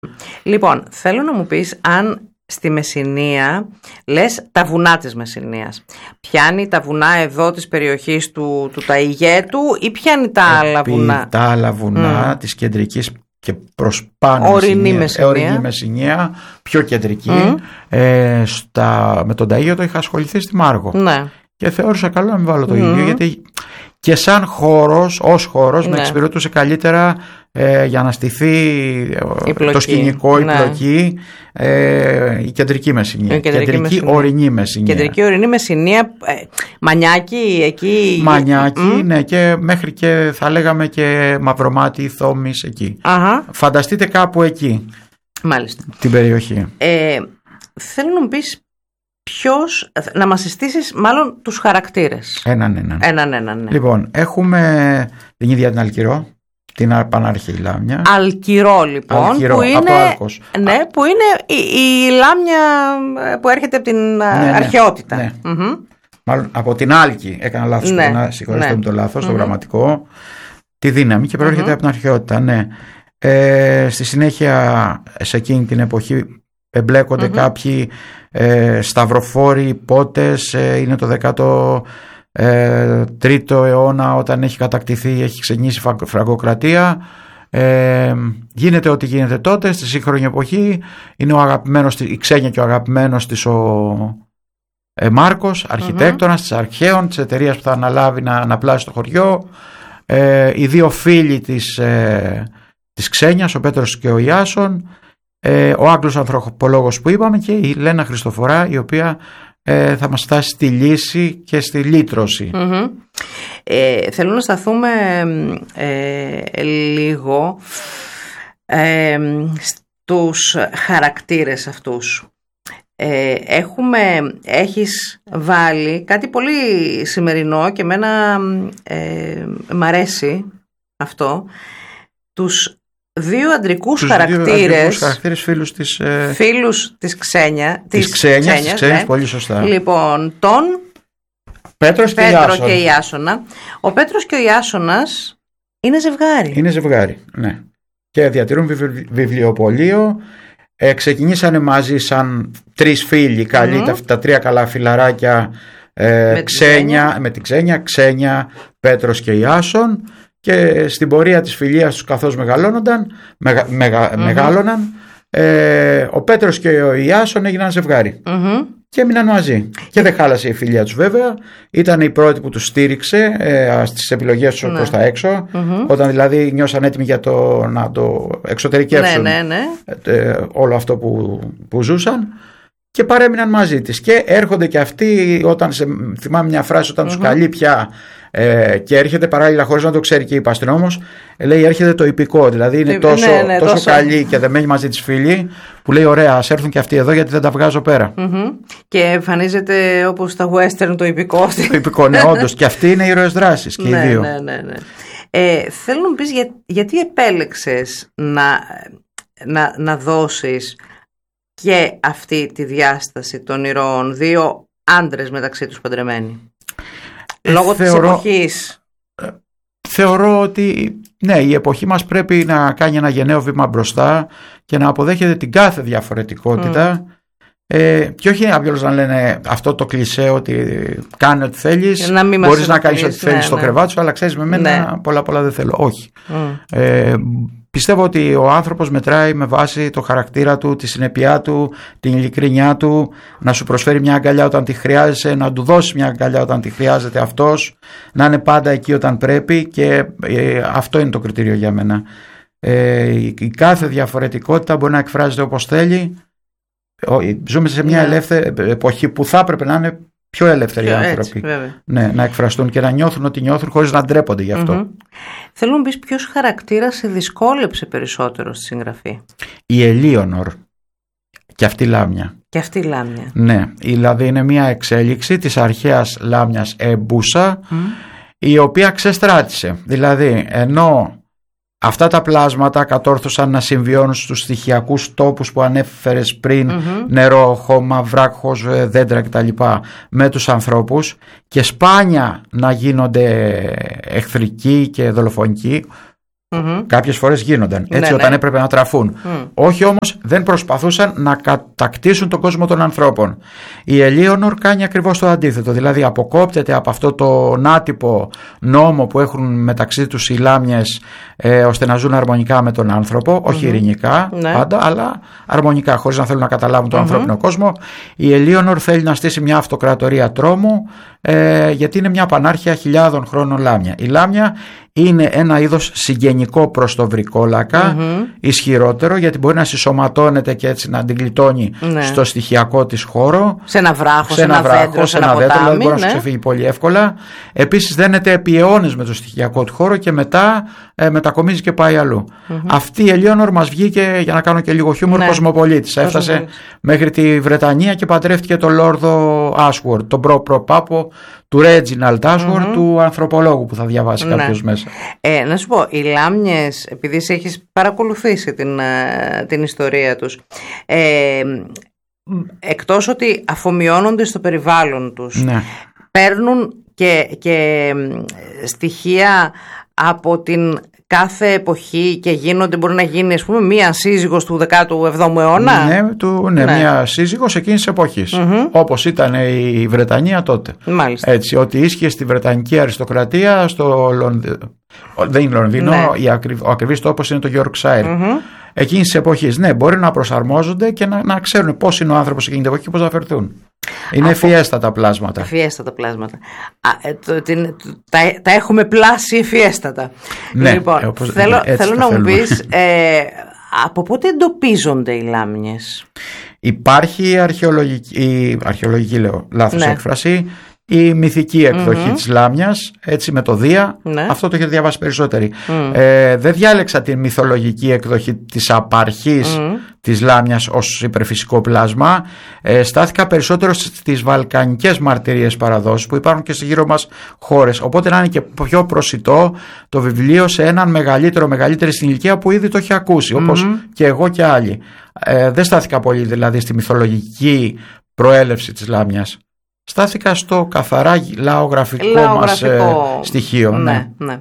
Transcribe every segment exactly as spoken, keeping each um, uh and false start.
Λοιπόν, θέλω να μου πεις αν στη Μεσσηνία, λες τα βουνά της Μεσσηνίας, πιάνει τα βουνά εδώ της περιοχής του, του Ταιγέτου ή πιάνει τα Επί άλλα βουνά? Τα άλλα βουνά mm. της κεντρικής και προς πάνω ορεινή Μεσσηνία, ορεινή Μεσσηνία, πιο κεντρική. Mm. Ε, στα, με τον Ταίγετο είχα ασχοληθεί στη Μάργο. Ναι. Και θεώρησα καλό να μην βάλω το mm. ίδιο, γιατί και σαν χώρος, ως χώρος, ναι. με εξυπηρετούσε καλύτερα ε, για να στηθεί το σκηνικό, η ναι. πλοκή, ε, η κεντρική Μεσσηνία. Η κεντρική, κεντρική Μεσσηνία. ορεινή Μεσσηνία. Κεντρική ορεινή Μεσσηνία, ε, Μανιάκι, εκεί. Μανιάκι, mm. ναι, και μέχρι και θα λέγαμε και Μαυρομάτι, Θόμης, εκεί. Uh-huh. Φανταστείτε κάπου εκεί. Μάλιστα. Την περιοχή. Ε, θέλω να μου πεις ποιος, να μας συστήσεις μάλλον τους χαρακτήρες. Έναν έναν. Έναν έναν, ναι. Λοιπόν, έχουμε την ίδια την Αλκυρό, την Πανάρχη Λάμια. Αλκυρό λοιπόν, Αλκυρό, που είναι, από Άλκος. Ναι, που είναι η, η Λάμια που έρχεται από την ναι, αρχαιότητα. Ναι. Mm-hmm. Μάλλον από την Άλκη, έκανα λάθος, ναι, να συγχωρέσετε ναι. με το λάθος, mm-hmm. το γραμματικό, τη δύναμη και προέρχεται mm-hmm. από την αρχαιότητα, ναι. Ε, στη συνέχεια, σε εκείνη την εποχή εμπλέκονται mm-hmm. κάποιοι ε, σταυροφόροι υπότες, ε, είναι το δέκατο τρίτο αιώνα όταν έχει κατακτηθεί, έχει ξενήσει φραγκοκρατία. Ε, γίνεται ό,τι γίνεται τότε στη σύγχρονη εποχή. Είναι ο αγαπημένος, η Ξένια και ο αγαπημένος της ο ε, Μάρκος, αρχιτέκτονας mm-hmm. της Αρχαίων, της εταιρείας που θα αναλάβει να αναπλάσει το χωριό. Ε, οι δύο φίλοι της, ε, της Ξένιας, ο Πέτρος και ο Ιάσον, ε, ο Άγγλος ανθρωπολόγος που είπαμε και η Λένα Χριστοφορά, η οποία ε, θα μας φτάσει στη λύση και στη λύτρωση. Mm-hmm. Ε, θέλω να σταθούμε ε, λίγο ε, στους χαρακτήρες αυτούς. Ε, έχουμε, έχεις βάλει κάτι πολύ σημερινό και εμένα ε, μ' αρέσει αυτό, τους δύο αντρικούς τους χαρακτήρες, δύο αντρικούς χαρακτήρες φίλους της, ε... φίλους της Ξένια, της, της Ξένιας, Ξένιας, της Ξένιας, ναι. Πολύ σωστά. Λοιπόν, τον Πέτρος και, Πέτρο και Ιάσονα. Ο Πέτρος και ο Ιάσονας είναι ζευγάρι. Είναι ζευγάρι, ναι. Και διατηρούν βιβλ, βιβλιοπωλείο. Ε, ξεκινήσανε μαζί σαν τρεις φίλοι καλοί, mm-hmm. τα, τα τρία καλά φιλαράκια, ε, με, Ξένια, με την Ξένια, Ξένια, Πέτρος και Ιάσον. Και στην πορεία της φιλίας τους καθώς μεγαλώνονταν, μεγα, μεγα, mm-hmm. μεγαλώναν, ε, ο Πέτρος και ο Ιάσον έγιναν ζευγάρι mm-hmm. και έμειναν μαζί. Και δεν χάλασε η φιλία τους βέβαια. Ήταν η πρώτη που τους στήριξε ε, στις επιλογές τους mm-hmm. προς τα έξω, mm-hmm. όταν δηλαδή νιώσαν έτοιμοι για το, να το εξωτερικεύσουν ναι, ναι, ναι. Ε, όλο αυτό που, που ζούσαν. Και παρέμειναν μαζί της. Και έρχονται και αυτοί, όταν σε, θυμάμαι μια φράση, όταν mm-hmm. τους καλεί πια ε, και έρχεται παράλληλα, χωρίς να το ξέρει και η Παστρινόμος, λέει έρχεται το υπηκό. Δηλαδή είναι τόσο, ναι, ναι, τόσο, τόσο καλή και δεμένη μαζί της φίλη, που λέει ωραία, ας έρθουν και αυτοί εδώ γιατί δεν τα βγάζω πέρα. Mm-hmm. Και εμφανίζεται όπως στα western το υπηκό. Το υπηκό, ναι, όντως. Και αυτοί είναι ήρωες δράσης και ναι, οι δύο. Ναι, ναι, ναι. Ε, θέλω να μου πεις για, γιατί επέλεξες να, να, να δώσεις και αυτή τη διάσταση των ηρώων, δύο άντρες μεταξύ τους παντρεμένοι, ε, λόγω θεωρώ, της εποχής. Ε, θεωρώ ότι ναι, η εποχή μας πρέπει να κάνει ένα γενναίο βήμα μπροστά και να αποδέχεται την κάθε διαφορετικότητα mm. ε, και όχι απλώς να λένε αυτό το κλισέ ότι κάνε ό,τι θέλεις, να μπορείς να κάνεις ό,τι θέλεις ναι, στο ναι. κρεβάτι σου, αλλά ξέρεις με μένα ναι. πολλά πολλά δεν θέλω. Όχι. Mm. Ε, Πιστεύω ότι ο άνθρωπος μετράει με βάση το χαρακτήρα του, τη συνεπειά του, την ειλικρινιά του, να σου προσφέρει μια αγκαλιά όταν τη χρειάζεσαι, να του δώσει μια αγκαλιά όταν τη χρειάζεται αυτός, να είναι πάντα εκεί όταν πρέπει και ε, αυτό είναι το κριτήριο για μένα. Ε, η, η κάθε διαφορετικότητα μπορεί να εκφράζεται όπως θέλει. Ζούμε σε μια yeah. ελεύθερη εποχή που θα έπρεπε να είναι πιο ελεύθεροι πιο άνθρωποι έτσι, ναι, να εκφραστούν και να νιώθουν ότι νιώθουν χωρίς να ντρέπονται γι' αυτό. Mm-hmm. Θέλω να μου πεις ποιος χαρακτήρας σε δυσκόλεψε περισσότερο στη συγγραφή? Η Ελίονορ και αυτή Λάμια. Και αυτή Λάμια. Ναι, δηλαδή είναι μια εξέλιξη της αρχαίας Λάμιας Εμπούσα mm. η οποία ξεστράτησε. Δηλαδή ενώ αυτά τα πλάσματα κατόρθωσαν να συμβιώνουν στους στοιχειακούς τόπους που ανέφερες πριν, mm-hmm. νερό, χώμα, βράχος, δέντρα κτλ. Με τους ανθρώπους και σπάνια να γίνονται εχθρικοί και δολοφονικοί. Mm-hmm. Κάποιες φορές γίνονταν έτσι, ναι, όταν ναι. έπρεπε να τραφούν. Mm. Όχι όμως, δεν προσπαθούσαν να κατακτήσουν τον κόσμο των ανθρώπων. Η Ελίονορ κάνει ακριβώς το αντίθετο. Δηλαδή αποκόπτεται από αυτό τον άτυπο νόμο που έχουν μεταξύ τους οι λάμιες, ε, ώστε να ζουν αρμονικά με τον άνθρωπο. Mm-hmm. Όχι ειρηνικά ναι. πάντα, αλλά αρμονικά, χωρίς να θέλουν να καταλάβουν τον mm-hmm. ανθρώπινο κόσμο. Η Ελίονορ θέλει να στήσει μια αυτοκρατορία τρόμου, ε, γιατί είναι μια πανάρχια χιλιάδων χρόνων λάμια. Η λάμια είναι ένα είδος συγγενικό προς το βρικόλακα, mm-hmm. ισχυρότερο, γιατί μπορεί να συσσωματώνεται και έτσι να την γλιτώνει ναι. στο στοιχειακό της χώρο, σε ένα βράχο, σε ένα, βράχο, δέντρο, σε ένα, ένα δέντρο, δηλαδή μπορεί ναι. να σου ξεφύγει πολύ εύκολα. Επίσης δένεται επί αιώνες με το στοιχειακό του χώρο και μετά ε, μετακομίζει και πάει αλλού. Mm-hmm. Αυτή η Ελίονορ μας βγήκε, για να κάνω και λίγο χιούμορ, ναι. κοσμοπολίτης. Έφτασε μέχρι τη Βρετανία και παντρεύτηκε τον Λόρδο Ashworth, τον προ-προπάπο του Reginald Ashworth, mm-hmm. του ανθρωπολόγου που θα διαβάσει ναι. κάποιος μέσα. Ε, να σου πω, οι λάμιες, επειδή εσύ έχεις παρακολουθήσει την, την ιστορία τους, ε, εκτός ότι αφομοιώνονται στο περιβάλλον τους, ναι. παίρνουν και, και στοιχεία από την κάθε εποχή και γίνονται, μπορεί να γίνει ας πούμε μία σύζυγος του δέκατου εβδόμου αιώνα. Ναι, του, ναι, ναι. μία σύζυγος εκείνης της εποχής, mm-hmm. όπως ήταν η Βρετανία τότε. Μάλιστα. Έτσι, ότι ίσχυε στη Βρετανική αριστοκρατία, στο Λονδίνο, δεν είναι Λονδίνο, ναι. η ακριβ, ο ακριβής τόπος είναι το Yorkshire. Mm-hmm. Εκείνης της εποχής, ναι, μπορεί να προσαρμόζονται και να, να ξέρουν πώς είναι ο άνθρωπος εκείνη την εποχή και πώς να φερθούν. Είναι Από... ευφιέστατα πλάσματα. Ευφιέστατα πλάσματα. Α, ε, το, την, το, τα, τα έχουμε πλάσει ευφιέστατα. Ναι, λοιπόν, όπως, θέλω, ναι, θέλω να μου πεις, ε, από πότε εντοπίζονται οι λάμιες? Υπάρχει αρχαιολογική, η αρχαιολογική λέω, λάθος ναι. έκφραση, η μυθική εκδοχή mm-hmm. της λάμιας, έτσι με το Δία, ναι. αυτό το έχετε διαβάσει περισσότεροι. Mm. Ε, δεν διάλεξα την μυθολογική εκδοχή της απαρχής mm. της λάμιας ως υπερφυσικό πλάσμα. Ε, στάθηκα περισσότερο στις βαλκανικές μαρτυρίες παραδόσεις που υπάρχουν και σε γύρω μας χώρες. Οπότε να είναι και πιο προσιτό το βιβλίο σε έναν μεγαλύτερο, μεγαλύτερη στην ηλικία που ήδη το έχει ακούσει, όπως mm-hmm. και εγώ και άλλοι. Ε, δεν στάθηκα πολύ δηλαδή στη μυθολογική προέλευση της λάμιας. Στάθηκα στο καθαρά λαογραφικό, λαογραφικό μας ε, στοιχείο. Ναι, ναι. ναι.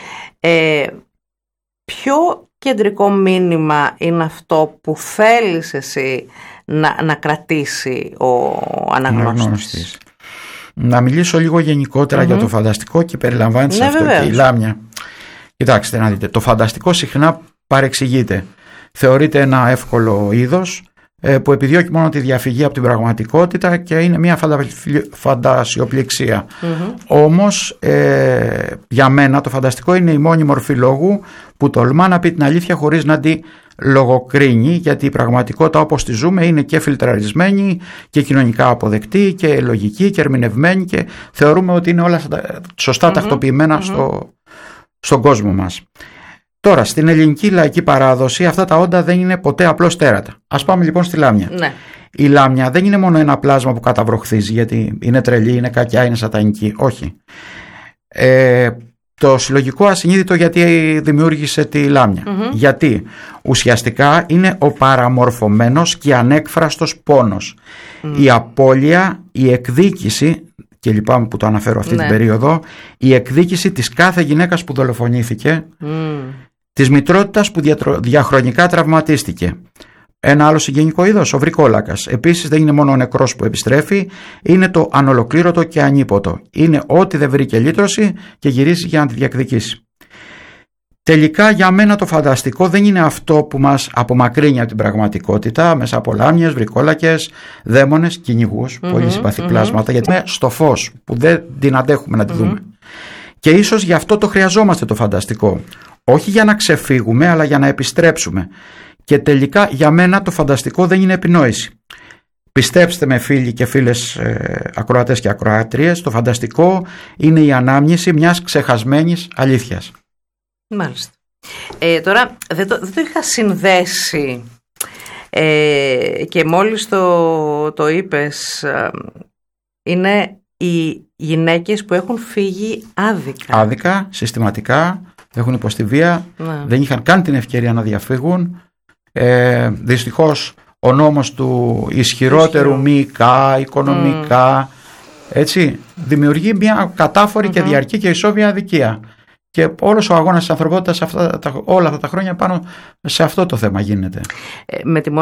Ε, ποιο κεντρικό μήνυμα είναι αυτό που θέλεις εσύ να, να κρατήσει ο αναγνώστης? Να μιλήσω λίγο γενικότερα mm-hmm. για το φανταστικό και περιλαμβάνεται ναι, σε αυτό βεβαίως. Και η λάμια. Κοιτάξτε να δείτε, το φανταστικό συχνά παρεξηγείται. Θεωρείται ένα εύκολο είδος που επιδιώκει μόνο τη διαφυγή από την πραγματικότητα και είναι μια φαντασιοπληξία. Mm-hmm. Όμως ε, για μένα το φανταστικό είναι η μόνη μορφή λόγου που τολμά να πει την αλήθεια χωρίς να τη λογοκρίνει, γιατί η πραγματικότητα όπως τη ζούμε είναι και φιλτραρισμένη και κοινωνικά αποδεκτή και λογική και ερμηνευμένη και θεωρούμε ότι είναι όλα σωστά mm-hmm. τακτοποιημένα mm-hmm. στο, στον κόσμο μας. Τώρα, στην ελληνική λαϊκή παράδοση αυτά τα όντα δεν είναι ποτέ απλώς τέρατα. Ας πάμε λοιπόν στη λάμια. Ναι. Η λάμια δεν είναι μόνο ένα πλάσμα που καταβροχθίζει γιατί είναι τρελή, είναι κακιά, είναι σατανική. Όχι. Ε, το συλλογικό ασυνείδητο γιατί δημιούργησε τη λάμια. Mm-hmm. Γιατί ουσιαστικά είναι ο παραμορφωμένος και ανέκφραστος πόνος. Mm. Η απώλεια, η εκδίκηση, και λυπάμαι που το αναφέρω αυτή ναι. την περίοδο, η εκδίκηση της κάθε γυναίκας που δολοφονήθηκε, mm. της μητρότητας που διαχρονικά τραυματίστηκε. Ένα άλλο συγγενικό είδος, ο βρικόλακας. Επίσης δεν είναι μόνο ο νεκρός που επιστρέφει, είναι το ανολοκλήρωτο και ανίποτο. Είναι ό,τι δεν βρήκε λύτρωση και γυρίζει για να τη διεκδικήσει. Τελικά για μένα το φανταστικό δεν είναι αυτό που μας απομακρύνει από την πραγματικότητα μέσα από λάμιες, βρικόλακες, δαίμονες, κυνηγούς, mm-hmm, πολύ συμπαθή mm-hmm. πλάσματα, γιατί είναι στο φως που δεν την αντέχουμε να τη mm-hmm. δούμε. Και ίσως γι' αυτό το χρειαζόμαστε το φανταστικό. Όχι για να ξεφύγουμε, αλλά για να επιστρέψουμε. Και τελικά για μένα το φανταστικό δεν είναι επινόηση. Πιστέψτε με φίλοι και φίλες ε, ακροατές και ακροατρίες, το φανταστικό είναι η ανάμνηση μιας ξεχασμένης αλήθειας. Μάλιστα. Ε, τώρα δεν το, δεν το είχα συνδέσει ε, και μόλις το, το είπες, ε, είναι οι γυναίκες που έχουν φύγει άδικα. Άδικα, συστηματικά, έχουν υποστεί βία, ναι. δεν είχαν καν την ευκαιρία να διαφύγουν. Ε, δυστυχώς ο νόμος του ισχυρότερου Ισχυρό. μυϊκά, οικονομικά, mm. έτσι, δημιουργεί μια κατάφορη mm-hmm. και διαρκή και ισόβια αδικία. Και όλος ο αγώνας της ανθρωπότητας αυτά, τα, όλα αυτά τα χρόνια πάνω σε αυτό το θέμα γίνεται. Ε, με τη